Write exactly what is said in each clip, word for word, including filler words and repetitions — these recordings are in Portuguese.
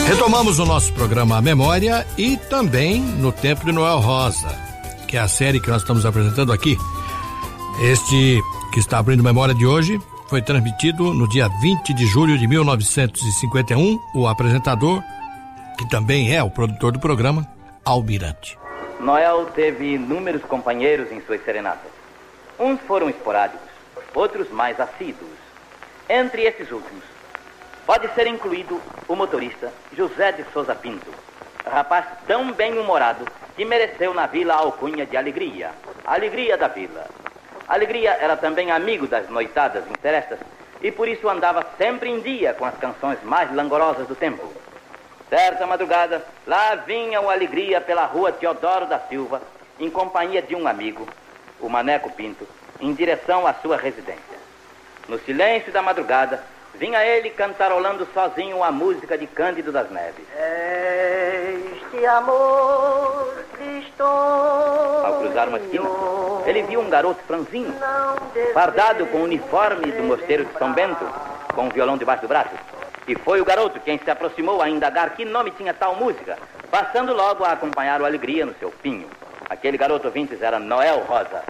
Retomamos o nosso programa A Memória e também no Tempo de Noel Rosa, que é a série que nós estamos apresentando aqui. Este que está abrindo memória de hoje foi transmitido no dia vinte de julho de mil novecentos e cinquenta e um. O apresentador, que também é o produtor do programa, Almirante. Noel teve inúmeros companheiros em suas serenatas. Uns foram esporádicos, outros mais assíduos. Entre esses últimos, pode ser incluído o motorista José de Souza Pinto, rapaz tão bem-humorado que mereceu na vila a alcunha de Alegria, a alegria da vila. Alegria era também amigo das noitadas em serestas e por isso andava sempre em dia com as canções mais langorosas do tempo. Certa madrugada, lá vinha o Alegria pela rua Teodoro da Silva, em companhia de um amigo, o Maneco Pinto, em direção à sua residência. No silêncio da madrugada, vinha ele cantarolando sozinho a música de Cândido das Neves. Este amor Cristo. Ao cruzar uma esquina, ele viu um garoto franzino, fardado com o uniforme do mosteiro de São Bento, com um violão debaixo do braço. E foi o garoto quem se aproximou a indagar que nome tinha tal música, passando logo a acompanhar o Alegria no seu pinho. Aquele garoto, ouvintes, era Noel Rosa.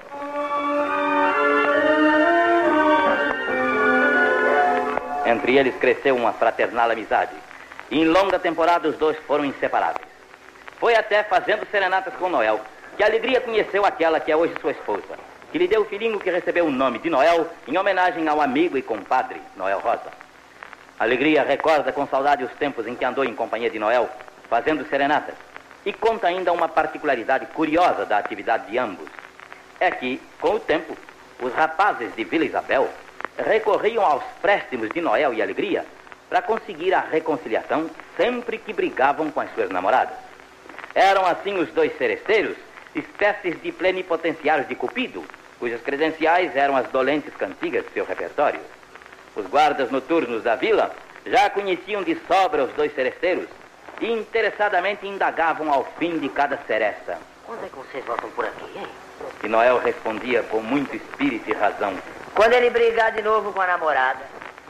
Entre eles cresceu uma fraternal amizade. E em longa temporada os dois foram inseparáveis. Foi até fazendo serenatas com Noel que a Alegria conheceu aquela que é hoje sua esposa, que lhe deu o filhinho que recebeu o nome de Noel em homenagem ao amigo e compadre Noel Rosa. A Alegria recorda com saudade os tempos em que andou em companhia de Noel, fazendo serenatas, e conta ainda uma particularidade curiosa da atividade de ambos. É que, com o tempo, os rapazes de Vila Isabel recorriam aos préstimos de Noel e Alegria para conseguir a reconciliação sempre que brigavam com as suas namoradas. Eram assim os dois seresteiros, espécies de plenipotenciários de Cupido, cujas credenciais eram as dolentes cantigas de seu repertório. Os guardas noturnos da vila já conheciam de sobra os dois seresteiros e interessadamente indagavam ao fim de cada seresta. Quando é que vocês voltam por aqui, hein? E Noel respondia com muito espírito e razão: Quando ele brigar de novo com a namorada.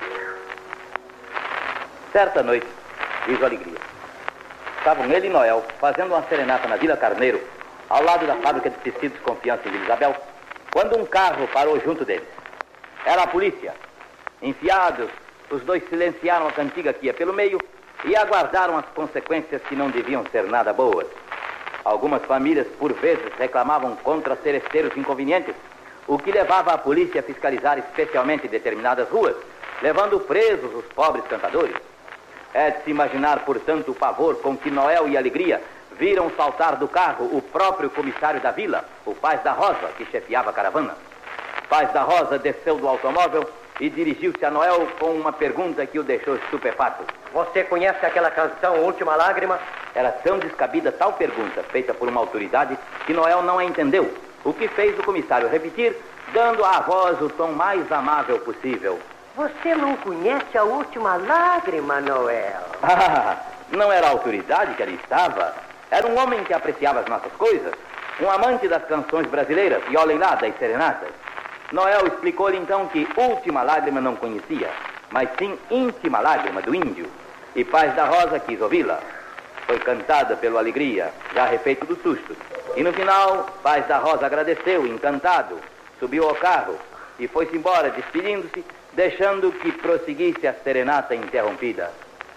Certa noite, diz o Alegria, estavam ele e Noel fazendo uma serenata na Vila Carneiro, ao lado da fábrica de tecidos Confiança em Vila Isabel, quando um carro parou junto deles. Era a polícia. Enfiados, os dois silenciaram a cantiga que ia pelo meio e aguardaram as consequências que não deviam ser nada boas. Algumas famílias, por vezes, reclamavam contra seresteiros inconvenientes, o que levava a polícia a fiscalizar especialmente determinadas ruas, levando presos os pobres cantadores. É de se imaginar, portanto, o pavor com que Noel e Alegria viram saltar do carro o próprio comissário da vila, o Paz da Rosa, que chefiava a caravana. Paz da Rosa desceu do automóvel e dirigiu-se a Noel com uma pergunta que o deixou estupefato. Você conhece aquela canção, Última Lágrima? Era tão descabida tal pergunta, feita por uma autoridade, que Noel não a entendeu, o que fez o comissário repetir, dando à voz o tom mais amável possível. Você não conhece a Última Lágrima, Noel? Ah, não era a autoridade que ali estava. Era um homem que apreciava as nossas coisas, um amante das canções brasileiras e, olhem lá, das serenatas. Noel explicou-lhe então que Última Lágrima não conhecia, mas sim Íntima Lágrima do Índio. E Paz da Rosa quis ouvi-la. Foi cantada pelo Alegria, já refeito do susto. E no final, Paz da Rosa agradeceu, encantado, subiu ao carro e foi-se embora, despedindo-se, deixando que prosseguisse a serenata interrompida.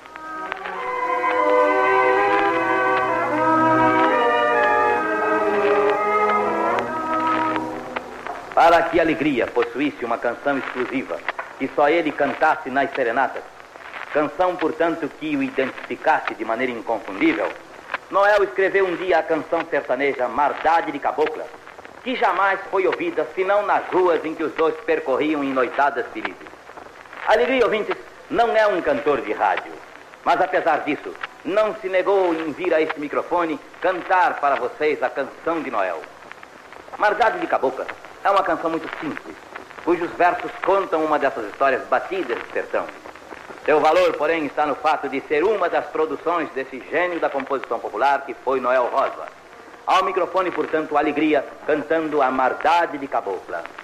Para que Alegria possuísse uma canção exclusiva, que só ele cantasse nas serenatas, canção, portanto, que o identificasse de maneira inconfundível, Noel escreveu um dia a canção sertaneja Mardade de Cabocla, que jamais foi ouvida senão nas ruas em que os dois percorriam em noitadas felizes. Alegria, ouvintes, não é um cantor de rádio, mas apesar disso, não se negou em vir a este microfone cantar para vocês a canção de Noel. Mardade de Cabocla é uma canção muito simples, cujos versos contam uma dessas histórias batidas do sertão. Seu valor, porém, está no fato de ser uma das produções desse gênio da composição popular que foi Noel Rosa. Ao microfone, portanto, Alegria, cantando a Mardade de Cabocla.